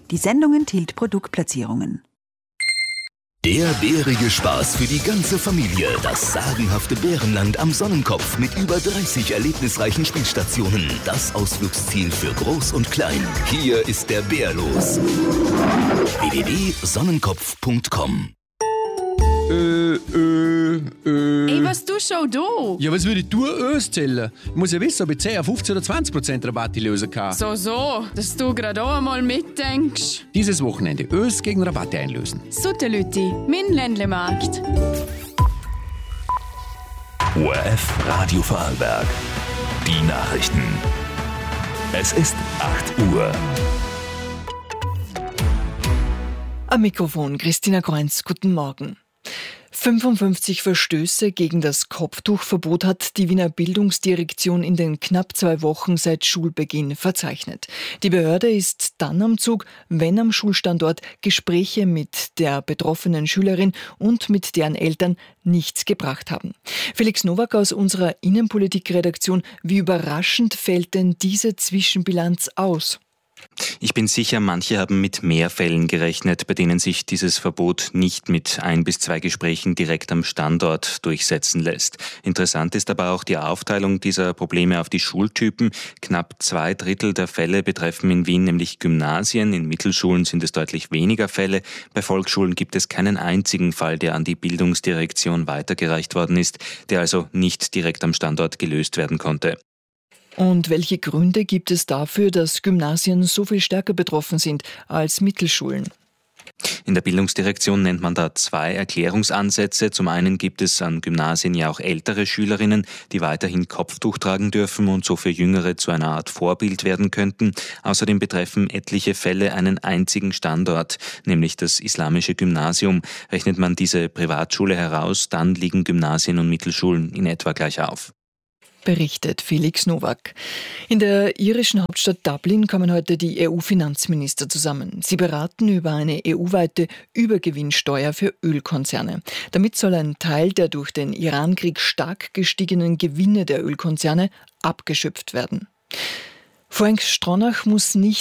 Die Sendung enthielt Produktplatzierungen. Der bärige Spaß für die ganze Familie. Das sagenhafte Bärenland am Sonnenkopf mit über 30 erlebnisreichen Spielstationen. Das Ausflugsziel für Groß und Klein. Hier ist der Bär los. www.sonnenkopf.com. Ey, was du schon da? Ja, was würde ich tun? Ös zählen? Ich muss ja wissen, ob ich 10, 15 oder 20% Rabatt lösen kann. So, dass du gerade auch einmal mitdenkst. Dieses Wochenende Ös gegen Rabatte einlösen. Sutterlütti, mein Ländlemarkt. ORF Radio Vorarlberg. Die Nachrichten. Es ist 8 Uhr. Am Mikrofon Christina Kreunz, guten Morgen. 55 Verstöße gegen das Kopftuchverbot hat die Wiener Bildungsdirektion in den knapp 2 Wochen seit Schulbeginn verzeichnet. Die Behörde ist dann am Zug, wenn am Schulstandort Gespräche mit der betroffenen Schülerin und mit deren Eltern nichts gebracht haben. Felix Nowak aus unserer Innenpolitikredaktion, wie überraschend fällt denn diese Zwischenbilanz aus? Ich bin sicher, manche haben mit mehr Fällen gerechnet, bei denen sich dieses Verbot nicht mit 1 bis 2 Gesprächen direkt am Standort durchsetzen lässt. Interessant ist aber auch die Aufteilung dieser Probleme auf die Schultypen. Knapp 2/3 der Fälle betreffen in Wien nämlich Gymnasien. In Mittelschulen sind es deutlich weniger Fälle. Bei Volksschulen gibt es keinen einzigen Fall, der an die Bildungsdirektion weitergereicht worden ist, der also nicht direkt am Standort gelöst werden konnte. Und welche Gründe gibt es dafür, dass Gymnasien so viel stärker betroffen sind als Mittelschulen? In der Bildungsdirektion nennt man da 2 Erklärungsansätze. Zum einen gibt es an Gymnasien ja auch ältere Schülerinnen, die weiterhin Kopftuch tragen dürfen und so für Jüngere zu einer Art Vorbild werden könnten. Außerdem betreffen etliche Fälle einen einzigen Standort, nämlich das Islamische Gymnasium. Rechnet man diese Privatschule heraus, dann liegen Gymnasien und Mittelschulen in etwa gleich auf. Berichtet Felix Nowak. In der irischen Hauptstadt Dublin kommen heute die EU-Finanzminister zusammen. Sie beraten über eine EU-weite Übergewinnsteuer für Ölkonzerne. Damit soll ein Teil der durch den Irankrieg stark gestiegenen Gewinne der Ölkonzerne abgeschöpft werden. Frank Stronach muss nicht